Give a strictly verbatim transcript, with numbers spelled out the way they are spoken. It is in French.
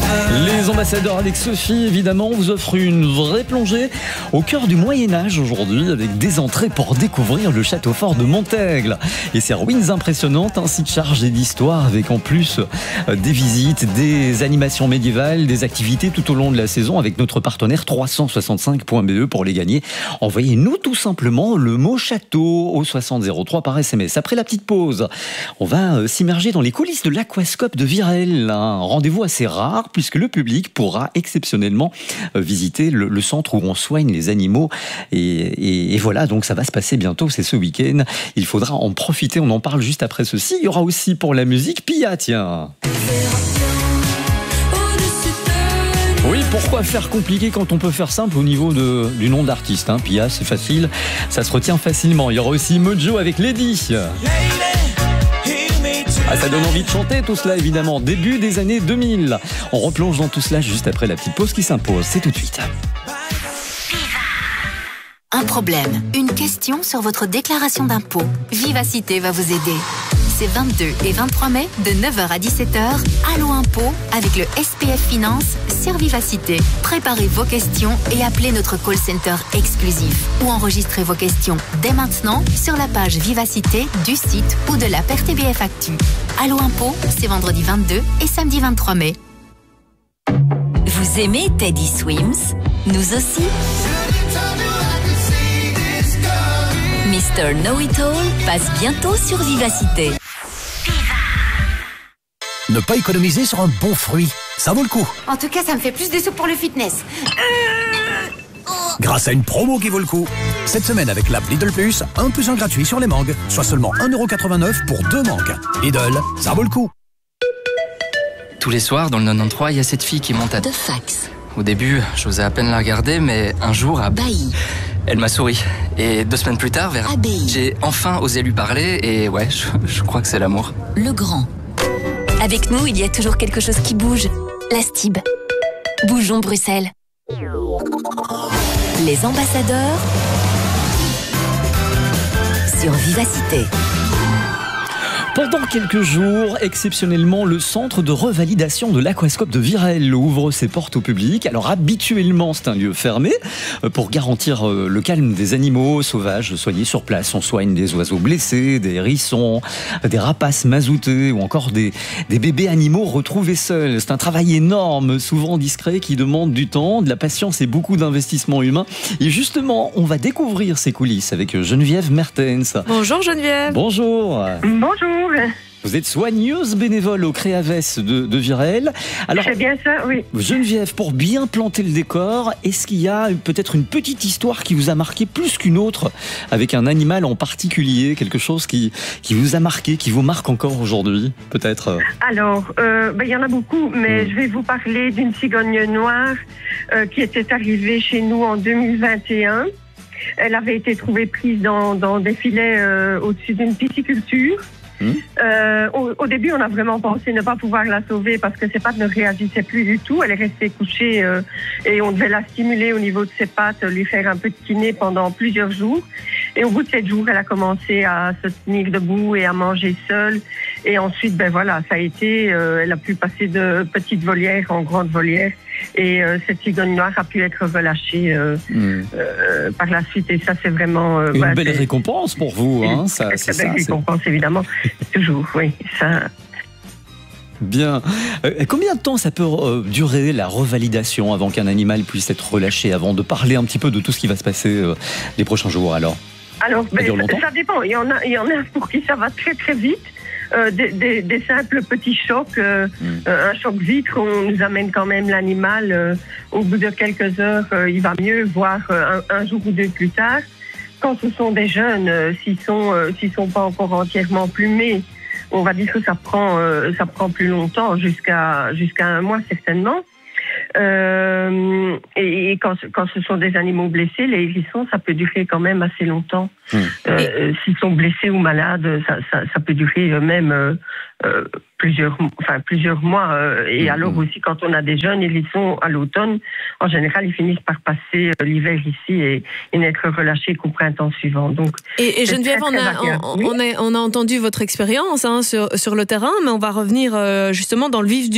Les ambassadeurs avec Sophie, évidemment, vous offrent une vraie plongée au cœur du Moyen-Âge aujourd'hui, avec des entrées pour découvrir le château fort de Montaigle et ses ruines impressionnantes, un site chargé d'histoire avec en plus des visites, des animations médiévales, des activités tout au long de la saison avec notre partenaire trois cent soixante-cinq point B E pour les gagner. Envoyez-nous tout simplement le mot château au soixante zéro trois par S M S. Après la petite pause, on va s'immerger dans les coulisses de l'aquascope de Virel, un rendez-vous assez rare puisque le public pourra exceptionnellement visiter le, le centre où on soigne les animaux et, et, et voilà, donc ça va se passer bientôt, c'est ce week-end, il faudra en profiter, on en parle juste après ceci. Il y aura aussi pour la musique Pia, tiens. Oui, pourquoi faire compliqué quand on peut faire simple au niveau de, du nom d'artiste, hein. Pia, c'est facile, ça se retient facilement. Il y aura aussi Mojo avec Lady. Ah, ça donne envie de chanter tout cela, évidemment. Début des années deux mille. On replonge dans tout cela juste après la petite pause qui s'impose. C'est tout de suite. Un problème, une question sur votre déclaration d'impôt. Vivacité va vous aider. C'est vingt-deux et vingt-trois mai, de neuf heures à dix-sept heures, Allo Impôt avec le S P F Finance sur Vivacité. Préparez vos questions et appelez notre call center exclusif. Ou enregistrez vos questions dès maintenant sur la page Vivacité du site ou de l'app R T B F Actu. Allo Impôt, c'est vendredi vingt-deux et samedi vingt-trois mai. Vous aimez Teddy Swims? Nous aussi. Mister Know-It-All passe bientôt sur Vivacité. Ne pas économiser sur un bon fruit, ça vaut le coup. En tout cas, ça me fait plus de sous pour le fitness. Grâce à une promo qui vaut le coup. Cette semaine avec l'app Lidl Plus, un plus un gratuit sur les mangues, soit seulement un euro quatre-vingt-neuf pour deux mangues. Lidl, ça vaut le coup. Tous les soirs, dans le quatre-vingt-treize, il y a cette fille qui monte à... De fax. Au début, j'osais à peine la regarder, mais un jour, à... Bailly. Elle m'a souri. Et deux semaines plus tard, vers... Abbaye. J'ai enfin osé lui parler et ouais, je, je crois que c'est l'amour. Le Grand. Avec nous, il y a toujours quelque chose qui bouge. La Stib. Bougeons Bruxelles. Les ambassadeurs sur Vivacité. Pendant quelques jours, exceptionnellement, le centre de revalidation de l'aquascope de Virel ouvre ses portes au public. Alors habituellement, c'est un lieu fermé pour garantir le calme des animaux sauvages soignés sur place. On soigne des oiseaux blessés, des hérissons, des rapaces mazoutés ou encore des, des bébés animaux retrouvés seuls. C'est un travail énorme, souvent discret, qui demande du temps, de la patience et beaucoup d'investissement humain. Et justement, on va découvrir ces coulisses avec Geneviève Mertens. Bonjour Geneviève. Bonjour. Bonjour. Vous êtes soigneuse bénévole au Créavès de, de Virel. Alors, c'est bien ça, oui. Geneviève, pour bien planter le décor, est-ce qu'il y a peut-être une petite histoire qui vous a marqué plus qu'une autre, avec un animal en particulier, quelque chose qui, qui vous a marqué, qui vous marque encore aujourd'hui, peut-être? Alors, euh, ben, il y en a beaucoup, mais mmh. je vais vous parler d'une cigogne noire euh, qui était arrivée chez nous en deux mille vingt et un. Elle avait été trouvée prise dans, dans des filets euh, au-dessus d'une pisciculture. Mmh. Euh, au, au début, on a vraiment pensé ne pas pouvoir la sauver parce que ses pattes ne réagissaient plus du tout. Elle est restée couchée euh, et on devait la stimuler au niveau de ses pattes, lui faire un peu de kiné pendant plusieurs jours. Et au bout de sept jours, elle a commencé à se tenir debout et à manger seule. Et ensuite, ben voilà, ça a été, euh, elle a pu passer de petite volière en grande volière. Et euh, cette cigogne noire a pu être relâchée euh, mmh. euh, par la suite. Et ça, c'est vraiment... Euh, Une bah, belle c'est, récompense pour vous. Hein, ça, c'est c'est une belle ça, récompense, c'est... évidemment. Toujours, oui. Ça... Bien. Euh, combien de temps ça peut euh, durer la revalidation avant qu'un animal puisse être relâché, avant de parler un petit peu de tout ce qui va se passer euh, les prochains jours alors? Alors, ben, ça, ça dépend. Il y en a, il y en a pour qui ça va très très vite. Euh, des, des, des simples petits chocs, euh, mmh. euh, un choc vitre, on nous amène quand même l'animal. Euh, au bout de quelques heures, euh, il va mieux, voire euh, un, un jour ou deux plus tard. Quand ce sont des jeunes, euh, s'ils sont, euh, s'ils sont pas encore entièrement plumés, on va dire que ça prend, euh, ça prend plus longtemps, jusqu'à jusqu'à un mois certainement. Euh, et quand, quand ce sont des animaux blessés, les hérissons, ça peut durer quand même assez longtemps. Mmh. Euh, s'ils sont blessés ou malades, ça, ça, ça peut durer même euh, euh, plusieurs, enfin, plusieurs mois. Euh, et mmh. alors aussi, quand on a des jeunes hérissons à l'automne, en général, ils finissent par passer euh, l'hiver ici et, et n'être relâchés qu'au printemps suivant. Donc, et, et Geneviève, on a, on, on, a, on a entendu votre expérience hein, sur, sur le terrain, mais on va revenir euh, justement dans le vif du